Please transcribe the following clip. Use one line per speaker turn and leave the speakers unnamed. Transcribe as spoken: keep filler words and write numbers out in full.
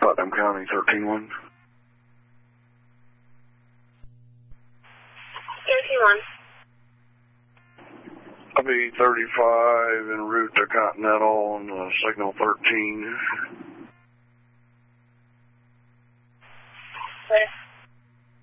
Putnam County, thirteen one.
thirteen one.
I'll be thirty-five en route to Continental on uh, signal thirteen.